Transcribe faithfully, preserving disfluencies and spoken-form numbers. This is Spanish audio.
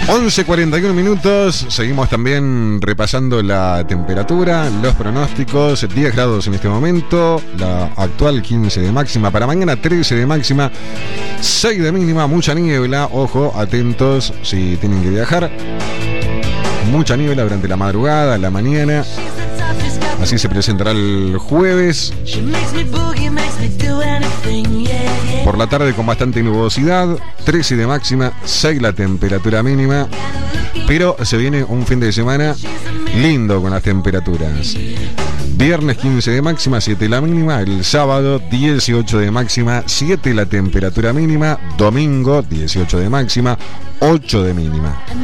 once cuarenta y uno minutos, seguimos también repasando la temperatura, los pronósticos, diez grados en este momento, la actual quince de máxima, para mañana trece de máxima, seis de mínima, mucha niebla, ojo, atentos si tienen que viajar, mucha niebla durante la madrugada, la mañana, así se presentará el jueves. Por la tarde con bastante nubosidad, trece de máxima, seis la temperatura mínima, pero se viene un fin de semana lindo con las temperaturas. Viernes quince de máxima, siete la mínima, el sábado dieciocho de máxima, siete la temperatura mínima, domingo dieciocho de máxima, ocho de mínima.